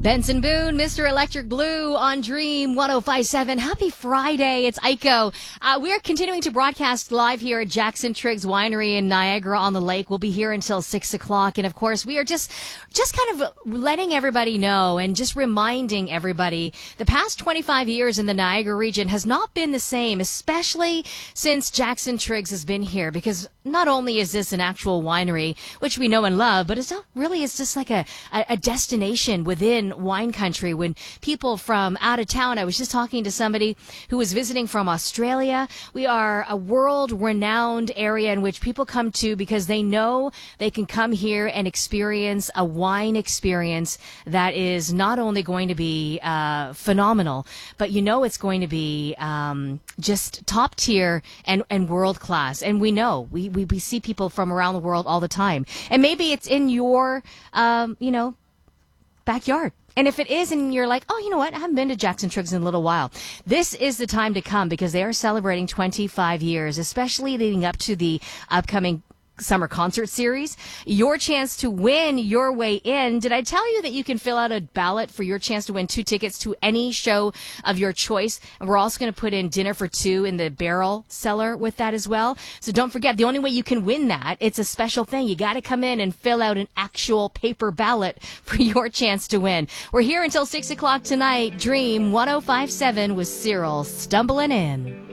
Benson Boone, Mr. Electric Blue on Dream 105.7. Happy Friday. It's Aiko. We are continuing to broadcast live here at Jackson Triggs Winery in Niagara-on-the-Lake. We'll be here until 6 o'clock. And, of course, we are just kind of letting everybody know and just reminding everybody the past 25 years in the Niagara region has not been the same, especially since Jackson Triggs has been here, because not only is this an actual winery, which we know and love, but it's just like a destination within wine country. When people from out of town, I was just talking to somebody who was visiting from Australia. We are a world-renowned area in which people come to because they know they can come here and experience a wine experience that is not only going to be phenomenal, but it's going to be just top tier and world class. And we know we see people from around the world all the time. And maybe it's in your backyard. And if it is, and you're like, oh, you know what? I haven't been to Jackson Triggs in a little while. This is the time to come because they are celebrating 25 years, especially leading up to the upcoming summer concert series. Your chance to win your way in. Did I tell you that you can fill out a ballot for your chance to win 2 tickets to any show of your choice? And we're also going to put in dinner for 2 in the barrel cellar with that as well. So don't forget, the only way you can win that, it's a special thing. You got to come in and fill out an actual paper ballot for your chance to win. We're here until 6 o'clock tonight. Dream 105.7 with Cyril stumbling in.